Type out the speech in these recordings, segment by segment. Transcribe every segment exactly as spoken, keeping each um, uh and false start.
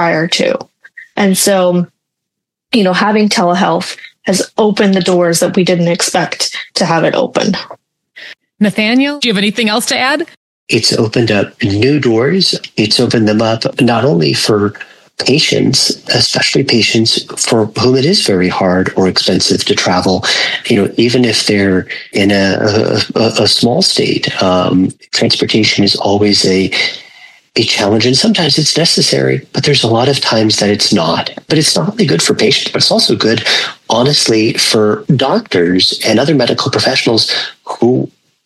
prior to. And so, you know, having telehealth has opened the doors that we didn't expect to have it open. Nathaniel, do you have anything else to add? It's opened up new doors. It's opened them up not only for patients, especially patients for whom it is very hard or expensive to travel. You know, even if they're in a, a, a small state, um, transportation is always a a challenge, and sometimes it's necessary, but there's a lot of times that it's not. But it's not only good for patients, but it's also good, honestly, for doctors and other medical professionals who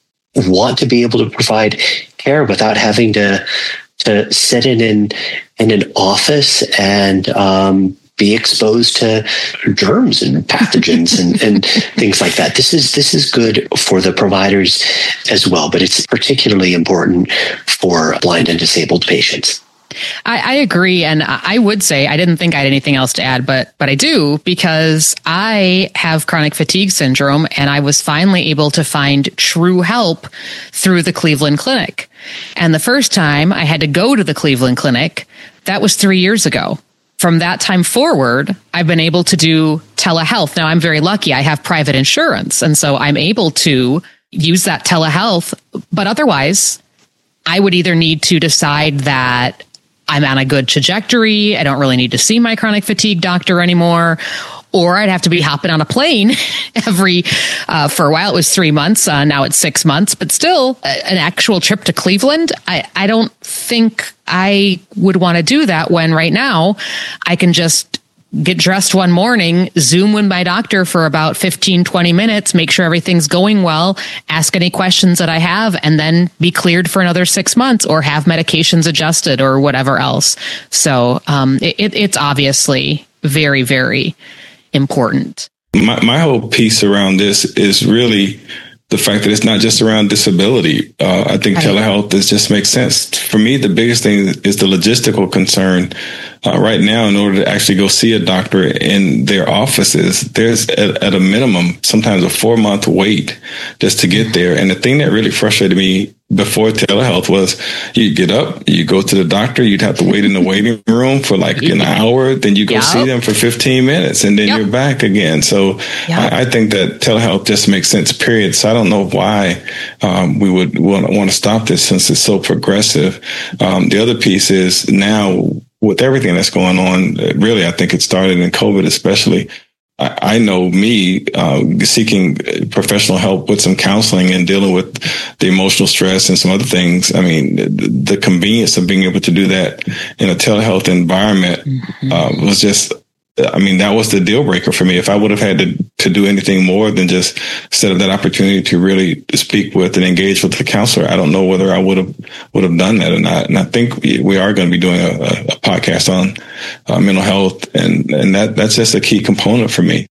want to be able to provide care without having to to sit in an, in an office and um, be exposed to germs and pathogens and, and things like that. This is this is good for the providers as well, but it's particularly important for blind and disabled patients. I, I agree. And I would say I didn't think I had anything else to add, but but I do, because I have chronic fatigue syndrome, and I was finally able to find true help through the Cleveland Clinic. And the first time I had to go to the Cleveland Clinic, that was three years ago. From that time forward, I've been able to do telehealth. Now, I'm very lucky. I have private insurance, and so I'm able to use that telehealth. But otherwise, I would either need to decide that I'm on a good trajectory, I don't really need to see my chronic fatigue doctor anymore, or I'd have to be hopping on a plane every, uh, for a while it was three months, uh, now it's six months, but still an actual trip to Cleveland. I, I don't think I would want to do that when right now I can just get dressed one morning, Zoom with my doctor for about fifteen, twenty minutes, make sure everything's going well, ask any questions that I have, and then be cleared for another six months or have medications adjusted or whatever else. So um, it, it's obviously very, very important. My, my whole piece around this is really the fact that it's not just around disability. Uh, I think telehealth is just makes sense. For me, the biggest thing is the logistical concern. Uh, right now, in order to actually go see a doctor in their offices, there's at, at a minimum, sometimes a four month wait just to get there. And the thing that really frustrated me before telehealth was you'd get up, you go to the doctor, you'd have to wait in the waiting room for like an hour, then you go yep. see them for fifteen minutes, and then yep. you're back again. So yep. I, I think that telehealth just makes sense, period. So I don't know why um, we would want, want to stop this since it's so progressive. Um, the other piece is now, with everything that's going on, really, I think it started in COVID, especially. I, I know me uh, seeking professional help with some counseling and dealing with the emotional stress and some other things. I mean, the, the convenience of being able to do that in a telehealth environment mm-hmm. uh, was just, I mean, that was the deal breaker for me. If I would have had to, to do anything more than just set up that opportunity to really speak with and engage with the counselor, I don't know whether I would have would have done that or not. And I think we, we are going to be doing a, a podcast on uh, mental health, and and that that's just a key component for me.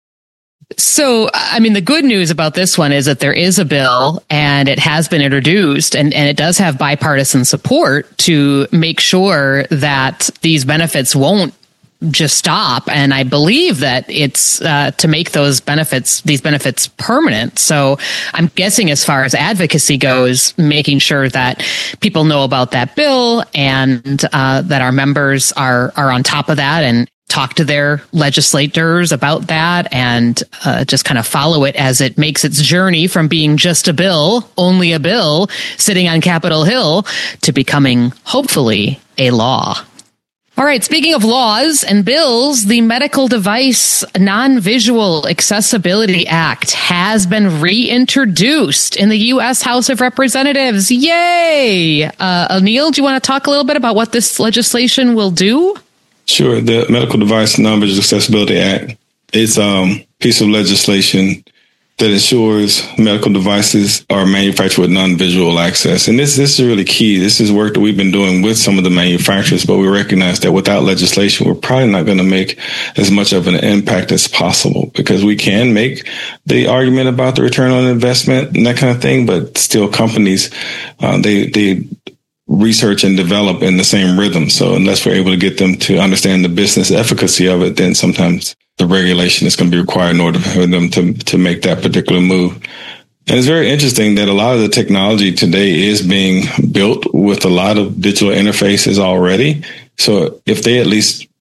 So, I mean, the good news about this one is that there is a bill, and it has been introduced, and, and it does have bipartisan support to make sure that these benefits won't just stop. And I believe that it's uh, to make those benefits, these benefits permanent. So I'm guessing as far as advocacy goes, making sure that people know about that bill, and uh, that our members are, are on top of that and talk to their legislators about that, and uh, just kind of follow it as it makes its journey from being just a bill, only a bill sitting on Capitol Hill, to becoming hopefully a law. All right. Speaking of laws and bills, the Medical Device Non-Visual Accessibility Act has been reintroduced in the U S House of Representatives. Yay! Uh, Neil, do you want to talk a little bit about what this legislation will do? Sure. The Medical Device Non-Visual Accessibility Act is um, a piece of legislation that ensures medical devices are manufactured with non-visual access. And this, this is really key. This is work that we've been doing with some of the manufacturers, but we recognize that without legislation, we're probably not going to make as much of an impact as possible, because we can make the argument about the return on investment and that kind of thing, but still companies, uh, they, they, research and develop in the same rhythm. So unless we're able to get them to understand the business efficacy of it, then sometimes the regulation is going to be required in order for them to, to make that particular move. And it's very interesting that a lot of the technology today is being built with a lot of digital interfaces already. So if they at least